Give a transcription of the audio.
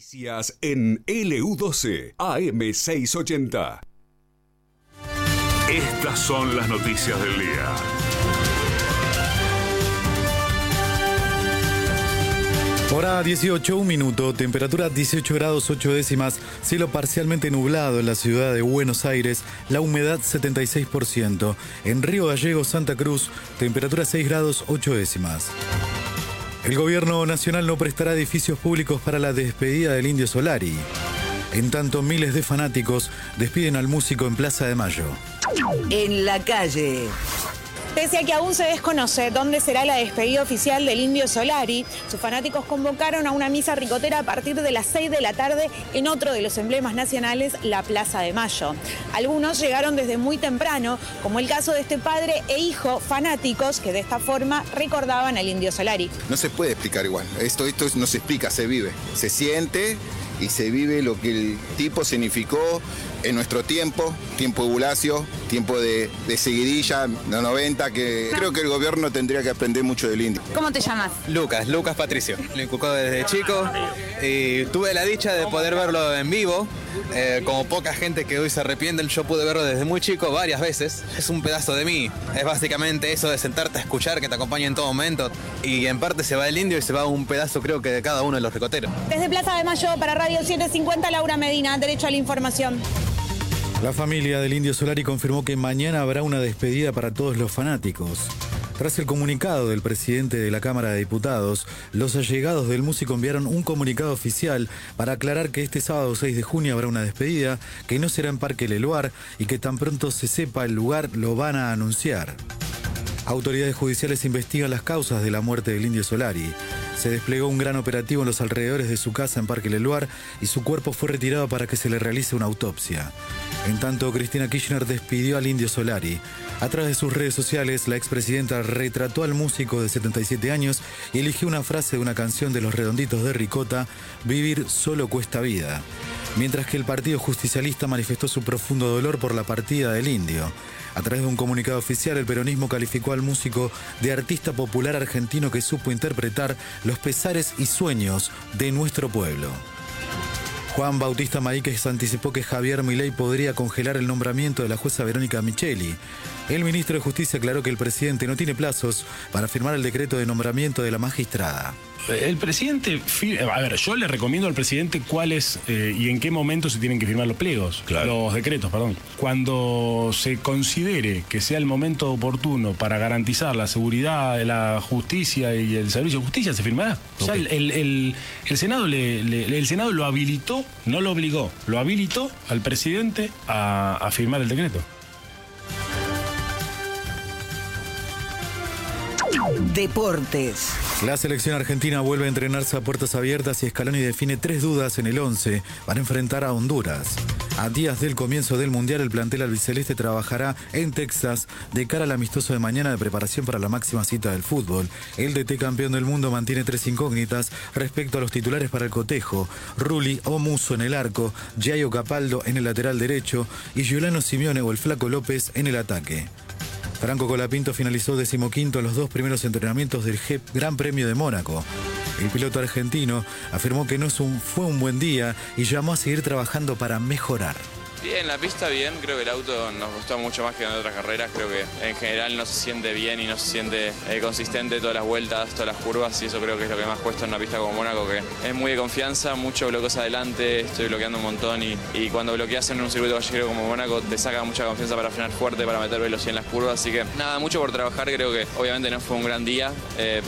Noticias en LU12 AM680. Estas son las noticias del día. Hora 18, 1 minuto, temperatura 18 grados 8 décimas, cielo parcialmente nublado en la ciudad de Buenos Aires, la humedad 76%. En Río Gallegos, Santa Cruz, temperatura 6 grados 8 décimas. El gobierno nacional no prestará edificios públicos para la despedida del Indio Solari. En tanto, miles de fanáticos despiden al músico en Plaza de Mayo. En la calle. Pese a que aún se desconoce dónde será la despedida oficial del Indio Solari, sus fanáticos convocaron a una misa ricotera a partir de las 6 de la tarde en otro de los emblemas nacionales, la Plaza de Mayo. Algunos llegaron desde muy temprano, como el caso de este padre e hijo fanáticos que de esta forma recordaban al Indio Solari. No se puede explicar igual, esto no se explica, se vive, se siente y se vive lo que el tipo significó en nuestro tiempo de Bulacio, tiempo de Seguidilla, los 90, que creo que el gobierno tendría que aprender mucho del Indio. ¿Cómo te llamas? Lucas Patricio. Lo inculcó desde chico y tuve la dicha de poder verlo en vivo. Como poca gente que hoy se arrepienten, yo pude verlo desde muy chico varias veces. Es un pedazo de mí. Es básicamente eso de sentarte a escuchar, que te acompaña en todo momento. Y en parte se va el Indio y se va un pedazo, creo que de cada uno de los ricoteros. Desde Plaza de Mayo para Radio 750, Laura Medina, derecho a la información. La familia del Indio Solari confirmó que mañana habrá una despedida para todos los fanáticos. Tras el comunicado del presidente de la Cámara de Diputados, los allegados del músico enviaron un comunicado oficial para aclarar que este sábado 6 de junio habrá una despedida, que no será en Parque Leloir y que tan pronto se sepa el lugar lo van a anunciar. Autoridades judiciales investigan las causas de la muerte del Indio Solari. Se desplegó un gran operativo en los alrededores de su casa en Parque Leloir y su cuerpo fue retirado para que se le realice una autopsia. En tanto, Cristina Kirchner despidió al Indio Solari. A través de sus redes sociales, la expresidenta retrató al músico de 77 años y eligió una frase de una canción de Los Redonditos de Ricota: "Vivir solo cuesta vida". Mientras que el Partido Justicialista manifestó su profundo dolor por la partida del Indio. A través de un comunicado oficial, el peronismo calificó al músico de artista popular argentino que supo interpretar los pesares y sueños de nuestro pueblo. Juan Bautista Maíquez anticipó que Javier Milei podría congelar el nombramiento de la jueza Verónica Micheli. El ministro de Justicia aclaró que el presidente no tiene plazos para firmar el decreto de nombramiento de la magistrada. El presidente, yo le recomiendo al presidente cuáles y en qué momento se tienen que firmar los pliegos, los decretos, perdón. Cuando se considere que sea el momento oportuno para garantizar la seguridad de la justicia y el servicio de justicia, se firmará. Ya el Senado el Senado lo habilitó, no lo obligó, lo habilitó al presidente a firmar el decreto. Deportes. La selección argentina vuelve a entrenarse a puertas abiertas y Scaloni define 3 dudas en el 11 para enfrentar a Honduras. A días del comienzo del Mundial, el plantel albiceleste trabajará en Texas de cara al amistoso de mañana de preparación para la máxima cita del fútbol. El DT campeón del mundo mantiene 3 incógnitas respecto a los titulares para el cotejo: Rulli o Musso en el arco, Giaio Capaldo en el lateral derecho y Giuliano Simeone o el Flaco López en el ataque. Franco Colapinto finalizó 15º en los 2 primeros entrenamientos del Gran Premio de Mónaco. El piloto argentino afirmó que fue un buen día y llamó a seguir trabajando para mejorar. Bien, la pista bien, creo que el auto nos gustó mucho más que en otras carreras, creo que en general no se siente bien y no se siente consistente todas las vueltas, todas las curvas, y eso creo que es lo que más cuesta en una pista como Mónaco, que es muy de confianza, mucho bloqueos adelante, estoy bloqueando un montón y cuando bloqueas en un circuito callejero como Mónaco te saca mucha confianza para frenar fuerte, para meter velocidad en las curvas, así que nada, mucho por trabajar, creo que obviamente no fue un gran día,